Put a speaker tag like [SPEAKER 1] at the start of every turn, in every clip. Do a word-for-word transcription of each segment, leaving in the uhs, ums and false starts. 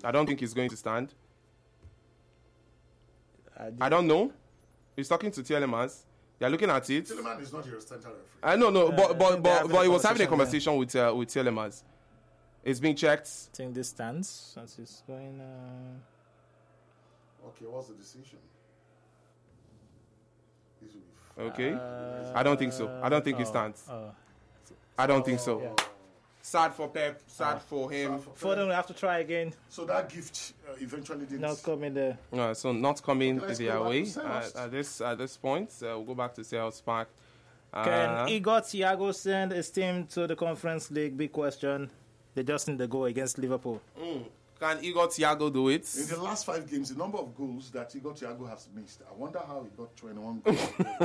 [SPEAKER 1] I don't think he's going to stand.
[SPEAKER 2] I,
[SPEAKER 1] I don't know. He's talking to Tielemans. They're looking at it.
[SPEAKER 3] Tielemans is not your center referee.
[SPEAKER 1] I know, no,
[SPEAKER 2] Uh,
[SPEAKER 1] but but but, but he was having a
[SPEAKER 2] conversation
[SPEAKER 1] conversation with uh, with Tielemans. It's being checked.
[SPEAKER 2] I think this stands since it's going. Uh...
[SPEAKER 3] Okay, what's the decision? Is with-
[SPEAKER 1] Okay.
[SPEAKER 2] Uh,
[SPEAKER 1] I don't think so. I don't think
[SPEAKER 2] oh,
[SPEAKER 1] he stands.
[SPEAKER 2] Oh.
[SPEAKER 1] I don't think so.
[SPEAKER 2] Yeah.
[SPEAKER 1] Sad for Pep. Sad for him.
[SPEAKER 3] Sad for
[SPEAKER 2] For them, we have to try again.
[SPEAKER 3] So that gift uh, eventually didn't.
[SPEAKER 2] Not coming there.
[SPEAKER 1] Uh, so not coming
[SPEAKER 3] Okay, let's
[SPEAKER 1] their
[SPEAKER 3] go back
[SPEAKER 1] way
[SPEAKER 3] to
[SPEAKER 1] uh,
[SPEAKER 3] Selhurst.
[SPEAKER 1] at this at this point. Uh, we'll go back to Selhurst Park. Uh,
[SPEAKER 2] Can Igor Thiago send his team to the Conference League? Big question. They just need to go against Liverpool.
[SPEAKER 1] mm, can Igor Thiago do it?
[SPEAKER 3] In the last five games, the number of goals that Igor Thiago has missed, I wonder how he got twenty-one goals.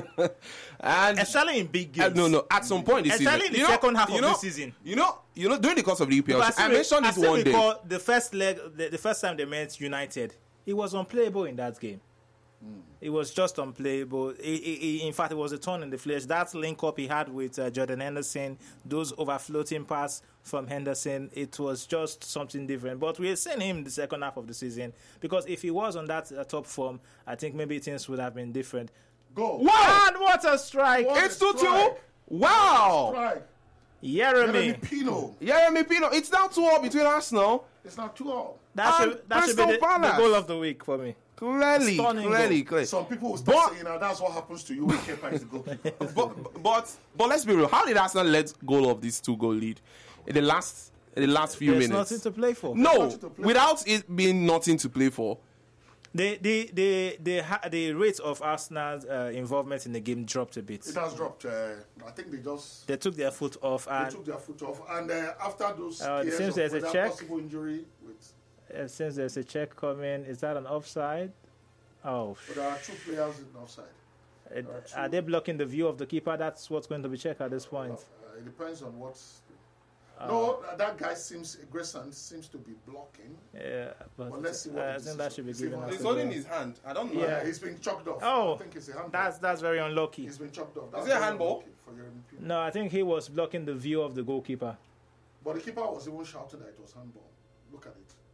[SPEAKER 1] And
[SPEAKER 2] Especially in big
[SPEAKER 1] uh,
[SPEAKER 2] games.
[SPEAKER 1] no, no. At some point this
[SPEAKER 2] Especially
[SPEAKER 1] season,
[SPEAKER 2] in the
[SPEAKER 1] you know-
[SPEAKER 2] second half
[SPEAKER 1] you
[SPEAKER 2] of
[SPEAKER 1] know,
[SPEAKER 2] the season.
[SPEAKER 1] You know, you know, during the course of the E P L,
[SPEAKER 2] But
[SPEAKER 1] I,
[SPEAKER 2] still-
[SPEAKER 1] mentioned
[SPEAKER 2] I
[SPEAKER 1] this
[SPEAKER 2] still
[SPEAKER 1] one day.
[SPEAKER 2] recall the first leg, the, the first time they met United, he was unplayable in that game. It was just unplayable. It, it, it- in fact, it was a turn in the flesh. That link up he had with uh, Jordan Henderson, those overfloating pass from Henderson, it was just something different. But we have seen him in the second half of the season because if he was on that uh, top form, I think maybe things would have been different.
[SPEAKER 3] Go.
[SPEAKER 1] Wow!
[SPEAKER 2] And what a strike!
[SPEAKER 3] What?
[SPEAKER 1] It's two two.
[SPEAKER 3] Strike.
[SPEAKER 1] Wow!
[SPEAKER 3] Strike.
[SPEAKER 2] Jeremy.
[SPEAKER 3] Jeremy Pino.
[SPEAKER 1] Jeremy Pino. It's now two all between Arsenal.
[SPEAKER 3] It's not two all.
[SPEAKER 2] That
[SPEAKER 1] And
[SPEAKER 2] should, that should be
[SPEAKER 1] Crystal
[SPEAKER 2] the, the
[SPEAKER 1] Palace.
[SPEAKER 2] goal of the week for me.
[SPEAKER 1] Clearly,
[SPEAKER 2] Stunning
[SPEAKER 1] clearly,
[SPEAKER 2] goal.
[SPEAKER 1] clearly.
[SPEAKER 3] Some people will start
[SPEAKER 1] But-
[SPEAKER 3] saying, now that's what happens to you when Kepa is the goalkeeper.
[SPEAKER 1] But but but let's be real. How did Arsenal let go of this two goal lead in the last in the last few
[SPEAKER 2] There's
[SPEAKER 1] minutes?
[SPEAKER 2] nothing to play for.
[SPEAKER 1] no,
[SPEAKER 3] nothing to play
[SPEAKER 1] without it being nothing to play for.
[SPEAKER 2] The the the the, ha- the rate of Arsenal's uh, involvement in the game dropped a bit.
[SPEAKER 3] It has dropped. Uh, I think they just
[SPEAKER 2] They took their foot off,
[SPEAKER 3] they
[SPEAKER 2] and
[SPEAKER 3] took their foot off. And uh, after those
[SPEAKER 2] Uh, it
[SPEAKER 3] years
[SPEAKER 2] seems
[SPEAKER 3] of
[SPEAKER 2] there's a
[SPEAKER 3] whether
[SPEAKER 2] check.
[SPEAKER 3] possible injury, with,
[SPEAKER 2] uh, since there's a check coming, is that an offside? Oh,
[SPEAKER 3] but there are two players in offside.
[SPEAKER 2] it-
[SPEAKER 3] are two-
[SPEAKER 2] are they blocking the view of the keeper? That's what's going to be checked at this point.
[SPEAKER 3] Uh, it depends on what.
[SPEAKER 2] Uh,
[SPEAKER 3] no, that guy seems Grayson seems to be blocking.
[SPEAKER 2] Yeah, but
[SPEAKER 3] Well, let's see what
[SPEAKER 2] uh, I
[SPEAKER 3] the
[SPEAKER 2] think that
[SPEAKER 3] decision-
[SPEAKER 2] should be
[SPEAKER 3] see
[SPEAKER 2] given.
[SPEAKER 3] what-
[SPEAKER 2] as
[SPEAKER 3] He's
[SPEAKER 2] a
[SPEAKER 1] holding
[SPEAKER 2] goal.
[SPEAKER 1] his hand. I don't
[SPEAKER 2] know.
[SPEAKER 3] Yeah,
[SPEAKER 2] Yeah.
[SPEAKER 3] he's been chopped off.
[SPEAKER 2] Oh,
[SPEAKER 3] I think it's a handball.
[SPEAKER 2] That's that's very unlucky.
[SPEAKER 3] He's been chopped off.
[SPEAKER 1] Is
[SPEAKER 3] That's
[SPEAKER 1] it a
[SPEAKER 3] very
[SPEAKER 1] handball?
[SPEAKER 3] unlucky for Jeremy Pino.
[SPEAKER 2] No, I think he was blocking the view of the goalkeeper.
[SPEAKER 3] But the keeper was even shouting that it was handball. Look at it.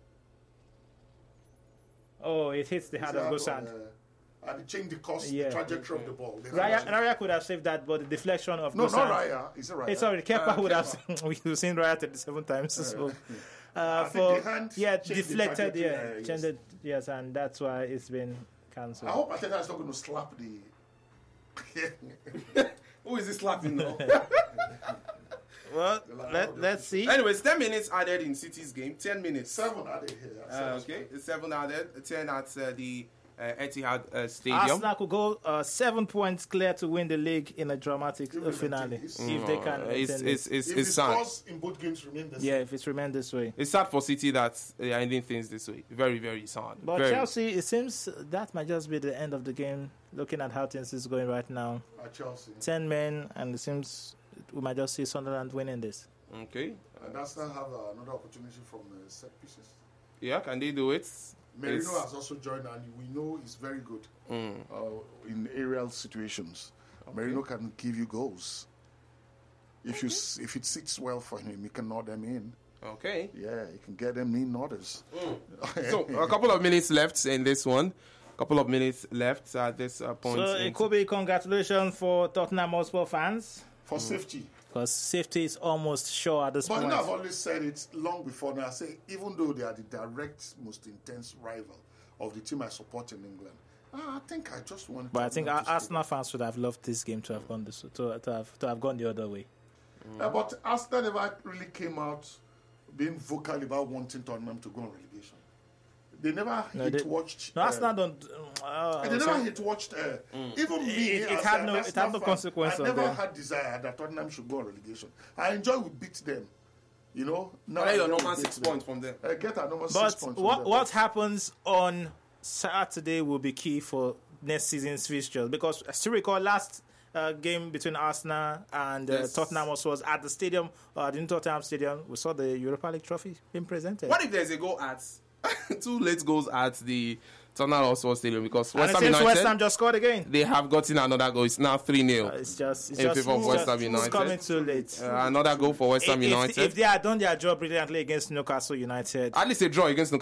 [SPEAKER 2] Oh, it hits the hand of
[SPEAKER 3] It's a handball,
[SPEAKER 2] Gosand.
[SPEAKER 3] uh, and it changed the course,
[SPEAKER 2] Yeah.
[SPEAKER 3] the trajectory of the ball. They
[SPEAKER 2] Raya,
[SPEAKER 3] had-
[SPEAKER 2] Raya could have saved that, but the deflection of
[SPEAKER 3] no,
[SPEAKER 2] Gosand.
[SPEAKER 3] not Raya. It's a Raya.
[SPEAKER 2] It's sorry, Kepa
[SPEAKER 1] Uh,
[SPEAKER 2] would have
[SPEAKER 3] Kepa.
[SPEAKER 2] seen, we've seen Raya thirty-seven times. So, uh,
[SPEAKER 3] I think
[SPEAKER 2] for
[SPEAKER 3] the hand
[SPEAKER 2] yeah,
[SPEAKER 3] changed the
[SPEAKER 2] deflected,
[SPEAKER 3] trajectory,
[SPEAKER 2] yeah,
[SPEAKER 3] uh, yes.
[SPEAKER 2] changed it, yes, and that's why it's been
[SPEAKER 3] I
[SPEAKER 2] cancelled.
[SPEAKER 3] hope Ateta is not going to slap the.
[SPEAKER 1] Who is this slapping now?
[SPEAKER 2] Well, let, let's see.
[SPEAKER 1] Anyways, ten minutes added in City's game. Ten minutes.
[SPEAKER 3] Seven are they here?
[SPEAKER 1] Uh, okay, seven added. Ten at uh, the uh, Etihad uh, Stadium.
[SPEAKER 2] Arsenal could go uh, seven points clear to win the league in a dramatic uh,
[SPEAKER 3] Even
[SPEAKER 2] finale
[SPEAKER 3] if it is.
[SPEAKER 2] if they can.
[SPEAKER 1] Uh, it's
[SPEAKER 2] attain
[SPEAKER 1] it's
[SPEAKER 2] it.
[SPEAKER 1] it's,
[SPEAKER 3] If
[SPEAKER 1] it's
[SPEAKER 3] the
[SPEAKER 1] sad.
[SPEAKER 3] scores in both games remain the same,
[SPEAKER 2] Yeah, if it's remained this way.
[SPEAKER 1] It's sad for City that they are ending things this way. Very very sad.
[SPEAKER 2] But
[SPEAKER 1] Very.
[SPEAKER 2] Chelsea, it seems that might just be the end of the game. Looking at how things is going right now,
[SPEAKER 3] at Chelsea.
[SPEAKER 2] ten men, and it seems we might just see Sunderland winning this.
[SPEAKER 1] Okay.
[SPEAKER 3] And Arsenal have uh, another opportunity from uh, set pieces.
[SPEAKER 1] Yeah, can they do it?
[SPEAKER 3] Merino
[SPEAKER 1] It's-
[SPEAKER 3] has also joined, and we know he's very good
[SPEAKER 1] Mm.
[SPEAKER 3] uh, in aerial situations. Merino can give you goals. If you s- if it sits well for him, you can nod them in.
[SPEAKER 1] Okay.
[SPEAKER 3] Yeah, you can get them in orders.
[SPEAKER 1] So a couple of minutes left in this one. Couple of minutes left at this uh, point.
[SPEAKER 2] So
[SPEAKER 1] in-
[SPEAKER 2] it could be congratulations for Tottenham Hotspur fans
[SPEAKER 3] For safety.
[SPEAKER 2] because safety is almost sure at this
[SPEAKER 3] But you
[SPEAKER 2] point.
[SPEAKER 3] know, I've always said it long before now. I say, even though they are the direct, most intense rival of the team I support in England, ah, I think I just want.
[SPEAKER 2] But I think our Arsenal fans would have loved this game to have gone this to, to have to have gone the other way.
[SPEAKER 3] Uh, but Arsenal never really came out being vocal about wanting Tottenham to go on relegation. They never
[SPEAKER 2] No,
[SPEAKER 3] hit
[SPEAKER 2] they-
[SPEAKER 3] watched.
[SPEAKER 2] No,
[SPEAKER 3] uh,
[SPEAKER 2] Arsenal don't. Uh,
[SPEAKER 3] They never
[SPEAKER 2] so-
[SPEAKER 3] hit watched. Uh, Even me,
[SPEAKER 2] It- it
[SPEAKER 3] as
[SPEAKER 2] had
[SPEAKER 3] an
[SPEAKER 2] no- it
[SPEAKER 3] Arsenal
[SPEAKER 2] had no
[SPEAKER 3] fan,
[SPEAKER 2] consequence
[SPEAKER 3] I
[SPEAKER 2] on
[SPEAKER 3] never
[SPEAKER 2] them.
[SPEAKER 3] had desire that Tottenham should go on relegation. I enjoy we beat them. You know, now
[SPEAKER 1] Collect
[SPEAKER 3] I
[SPEAKER 1] your
[SPEAKER 3] know we
[SPEAKER 1] normal
[SPEAKER 3] beat
[SPEAKER 1] six
[SPEAKER 3] them.
[SPEAKER 1] points from them.
[SPEAKER 3] Uh, get our normal
[SPEAKER 2] But
[SPEAKER 3] six points.
[SPEAKER 2] what
[SPEAKER 3] from them.
[SPEAKER 2] what happens on Saturday will be key for next season's fixtures because I still recall last uh, game between Arsenal and uh,
[SPEAKER 1] Yes.
[SPEAKER 2] Tottenham was at the stadium, uh, the new Tottenham Stadium. We saw the Europa League trophy being presented.
[SPEAKER 1] What if there's a goal at two late goals at the Tottenham Hotspur Stadium because
[SPEAKER 2] and
[SPEAKER 1] West
[SPEAKER 2] it
[SPEAKER 1] Ham
[SPEAKER 2] seems
[SPEAKER 1] United
[SPEAKER 2] West Ham just scored again.
[SPEAKER 1] they have gotten another goal. It's now three nil.
[SPEAKER 2] Uh, it's just it's
[SPEAKER 1] In
[SPEAKER 2] just,
[SPEAKER 1] favour of
[SPEAKER 2] it's
[SPEAKER 1] West
[SPEAKER 2] just-
[SPEAKER 1] Ham United.
[SPEAKER 2] It's coming too late.
[SPEAKER 1] Uh, another goal for West Ham
[SPEAKER 2] If- if,
[SPEAKER 1] United.
[SPEAKER 2] if they had done their job brilliantly against Newcastle United,
[SPEAKER 1] At least a draw against